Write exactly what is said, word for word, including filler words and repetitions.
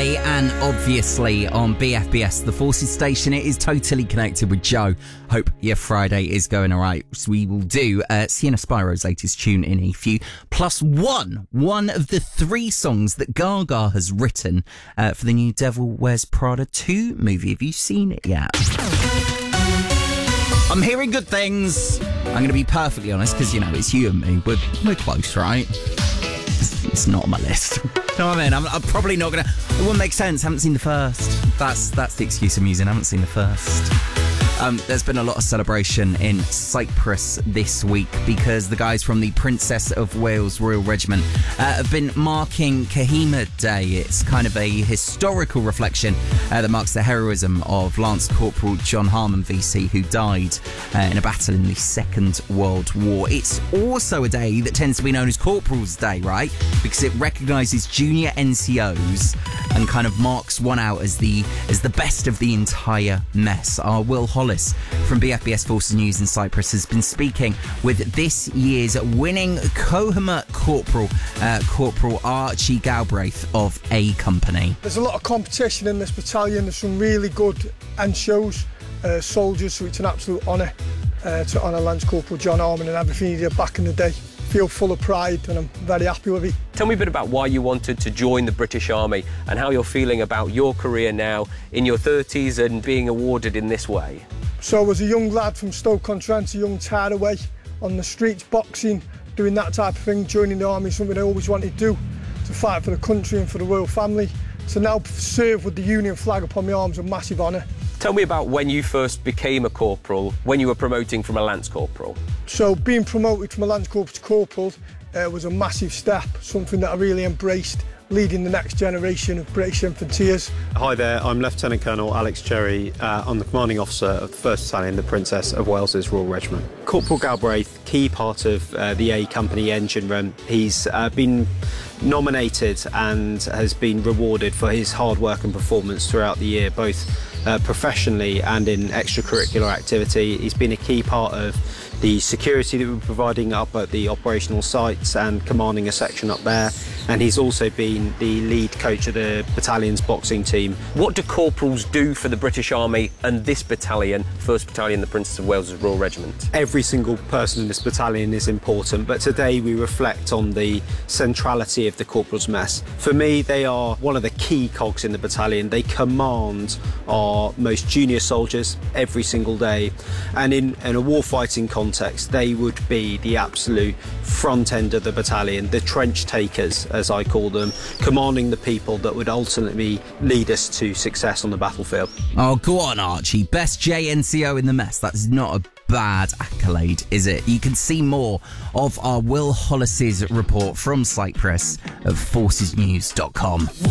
Friday, and obviously on B F B S, the Forces station. It is totally connected with Joe. Hope your Friday is going all right. So we will do uh, Sienna Spiro's latest tune in a few, plus one, one of the three songs that Gaga has written uh, for the new Devil Wears Prada two movie. Have you seen it yet? I'm hearing good things. I'm going to be perfectly honest, because, you know, it's you and me. We're, we're close, right? It's, it's not on my list. You know what I mean? I'm, I'm probably not going to... It wouldn't make sense. I haven't seen the first. That's that's the excuse I'm using. I haven't seen the first. Um, there's been a lot of celebration in Cyprus this week because the guys from the Princess of Wales Royal Regiment uh, have been marking Kohima Day. It's kind of a historical reflection uh, that marks the heroism of Lance Corporal John Harmon V C, who died uh, in a battle in the Second World War. It's also a day that tends to be known as Corporal's Day, right? Because it recognises junior N C Os and kind of marks one out as the as the best of the entire mess. Our Will Hollis from B F B S Forces News in Cyprus has been speaking with this year's winning Kohima Corporal, uh, Corporal Archie Galbraith of A Company. There's a lot of competition in this battalion. There's some really good N S O S uh, soldiers, so it's an absolute honour uh, to honour Lance Corporal John Harmon and everything he did back in the day. Feel full of pride and I'm very happy with it. Tell me a bit about why you wanted to join the British Army and how you're feeling about your career now in your thirties and being awarded in this way. So I was a young lad from Stoke-on-Trent, a young tearaway on the streets, boxing, doing that type of thing. Joining the army is something I always wanted to do, to fight for the country and for the royal family. To now serve with the Union flag upon my arms is a massive honour. Tell me about when you first became a corporal, when you were promoting from a lance corporal. So being promoted from a lance corporal to corporal uh, was a massive step, something that I really embraced, leading the next generation of British Infanteers. Hi there, I'm Lieutenant Colonel Alex Cherry. uh, I'm the commanding officer of the first Battalion, the Princess of Wales's Royal Regiment. Corporal Galbraith, key part of uh, the A Company engine room. He's uh, been nominated and has been rewarded for his hard work and performance throughout the year, both uh, professionally and in extracurricular activity. He's been a key part of the security that we're providing up at the operational sites and commanding a section up there, and he's also been the lead coach of the battalion's boxing team. What do corporals do for the British Army and this battalion, first Battalion, the Princess of Wales's Royal Regiment? Every single person in this battalion is important, but today we reflect on the centrality of the corporal's mess. For me, they are one of the key cogs in the battalion. They command our most junior soldiers every single day, and in, in a warfighting context, they would be the absolute front end of the battalion, the trench takers, as I call them, commanding the people that would ultimately lead us to success on the battlefield. Oh, go on, Archie. Best J N C O in the mess. That's not a bad accolade, is it? You can see more of our Will Hollis's report from Cyprus at forces news dot com.